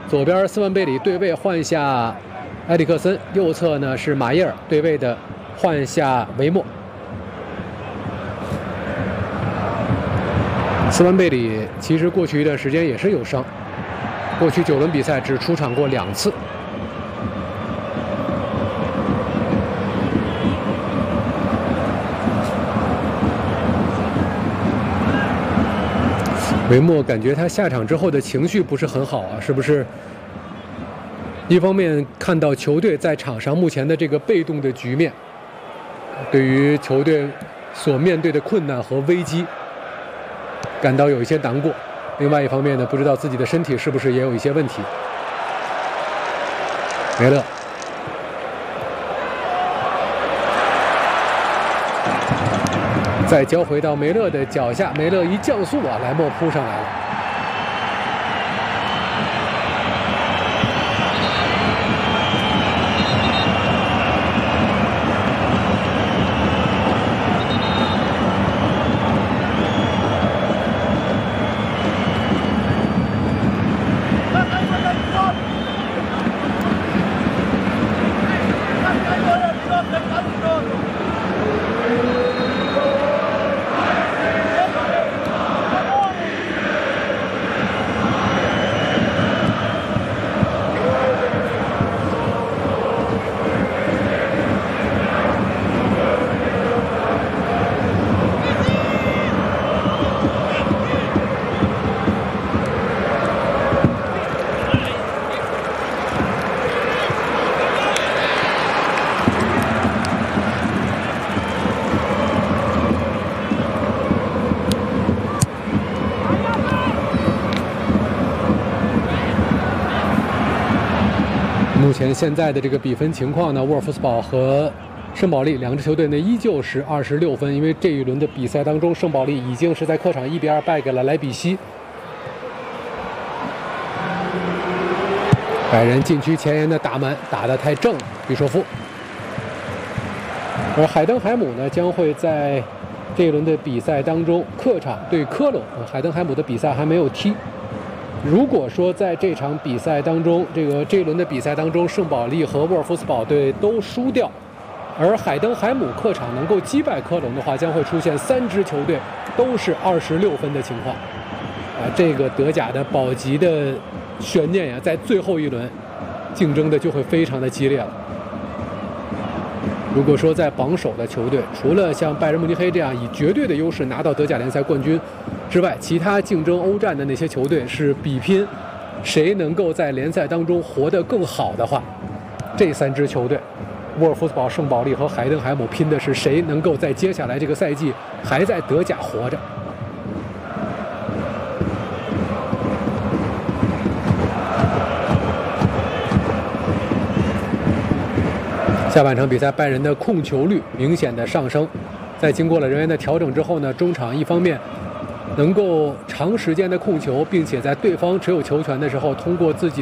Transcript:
左边斯万贝里对位换下埃里克森，右侧呢是马耶尔对位的换下维莫。斯万贝里其实过去一段时间也是有伤，过去9轮比赛只出场过2次。维莫感觉他下场之后的情绪不是很好啊，是不是？一方面看到球队在场上目前的这个被动的局面，对于球队所面对的困难和危机感到有一些难过；另外一方面呢，不知道自己的身体是不是也有一些问题。梅勒。再交回到梅勒的脚下，梅勒一降速啊，莱莫扑上来了。目前现在的这个比分情况呢，沃尔夫斯堡和圣保利两支球队呢依旧是26分，因为这一轮的比赛当中，圣保利已经是在客场1比2败给了莱比锡。拜仁禁区前沿的打门打得太正了，比索夫。而海登海姆呢将会在这一轮的比赛当中客场对科隆，海登海姆的比赛还没有踢。如果说在这场比赛当中，这一轮的比赛当中，圣保利和沃尔夫斯堡队都输掉，而海登海姆客场能够击败科隆的话，将会出现3支球队都是26分的情况。这个德甲的保级的悬念呀，在最后一轮竞争的就会非常的激烈了。如果说在榜首的球队，除了像拜仁慕尼黑这样以绝对的优势拿到德甲联赛冠军之外，其他竞争欧战的那些球队是比拼谁能够在联赛当中活得更好的话，这3支球队沃尔夫斯堡、圣保利和海登海姆拼的是谁能够在接下来这个赛季还在德甲活着。下半场比赛，拜仁的控球率明显的上升，在经过了人员的调整之后呢，中场一方面能够长时间的控球，并且在对方持有球权的时候，通过自己